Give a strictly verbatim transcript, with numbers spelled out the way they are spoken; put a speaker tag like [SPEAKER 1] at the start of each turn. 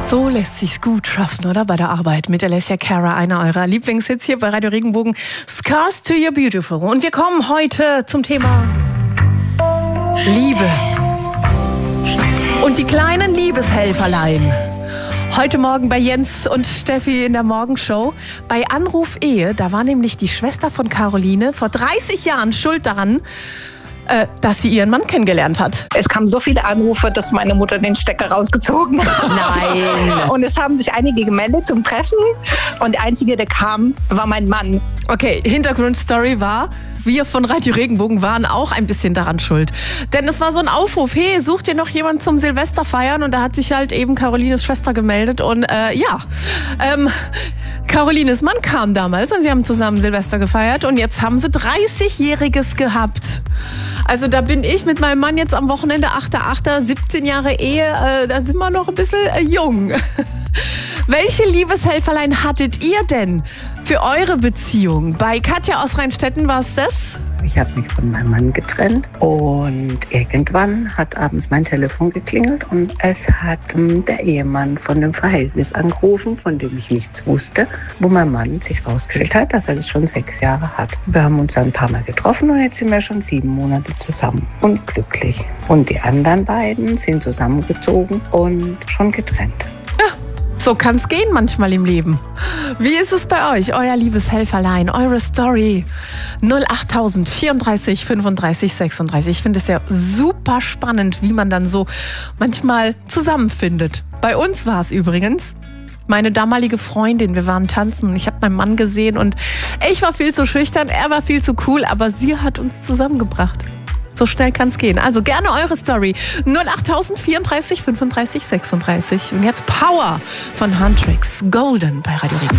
[SPEAKER 1] So lässt sich's gut schaffen, oder? Bei der Arbeit mit Alessia Cara, einer eurer Lieblingshits hier bei Radio Regenbogen. Scars to Your Beautiful. Und wir kommen heute zum Thema Liebe. Und die kleinen Liebeshelferlein. Heute Morgen bei Jens und Steffi in der Morgenshow. Bei Anruf Ehe, da war nämlich die Schwester von Caroline vor dreißig Jahren schuld daran, äh, dass sie ihren Mann kennengelernt hat.
[SPEAKER 2] Es kamen so viele Anrufe, dass meine Mutter den Stecker rausgezogen hat.
[SPEAKER 1] Nein.
[SPEAKER 2] Und es haben sich einige gemeldet zum Treffen. Und der Einzige, der kam, war mein Mann.
[SPEAKER 1] Okay, Hintergrundstory war, wir von Radio Regenbogen waren auch ein bisschen daran schuld. Denn es war so ein Aufruf, hey, sucht ihr noch jemanden zum Silvester feiern? Und da hat sich halt eben Carolines Schwester gemeldet. Und äh, ja, ähm, Carolines Mann kam damals und sie haben zusammen Silvester gefeiert. Und jetzt haben sie dreißigjähriges gehabt. Also da bin ich mit meinem Mann jetzt am Wochenende achter achter siebzehn Jahre Ehe, äh, da sind wir noch ein bisschen äh, jung. Welche Liebeshelferlein hattet ihr denn für eure Beziehung? Bei Katja aus Rheinstetten war es das?
[SPEAKER 3] Ich habe mich von meinem Mann getrennt und irgendwann hat abends mein Telefon geklingelt und es hat ähm, der Ehemann von dem Verhältnis angerufen, von dem ich nichts wusste, wo mein Mann sich rausgestellt hat, dass er das schon sechs Jahre hat. Wir haben uns dann ein paar Mal getroffen und jetzt sind wir schon sieben Monate zusammen und glücklich. Und die anderen beiden sind zusammengezogen und schon getrennt.
[SPEAKER 1] So kann's gehen manchmal im Leben. Wie ist es bei euch, euer Liebeshelferlein, eure Story? null acht tausend vierunddreißig fünfunddreißig sechsunddreißig. Ich finde es ja super spannend, wie man dann so manchmal zusammenfindet. Bei uns war es übrigens meine damalige Freundin. Wir waren tanzen. Ich habe meinen Mann gesehen und ich war viel zu schüchtern, er war viel zu cool, aber sie hat uns zusammengebracht. So schnell kann's gehen. Also gerne eure Story. null acht tausend vierunddreißig fünfunddreißig sechsunddreißig. Und jetzt Power von Huntrix. Golden bei Radio Regenbogen.